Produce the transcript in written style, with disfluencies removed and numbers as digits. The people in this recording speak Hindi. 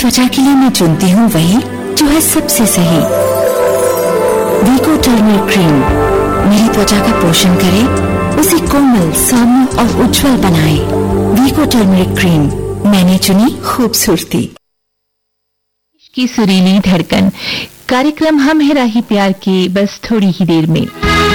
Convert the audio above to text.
त्वचा के लिए मैं चुनती हूँ वही जो है सबसे सही। वीको टर्मरिक क्रीम मेरी त्वचा का पोषण करे, उसे कोमल, सौम्य और उज्जवल बनाए। वीको टर्मरिक क्रीम, मैंने चुनी खूबसूरती। की सुरीली धड़कन कार्यक्रम हम है राही प्यार के बस थोड़ी ही देर में।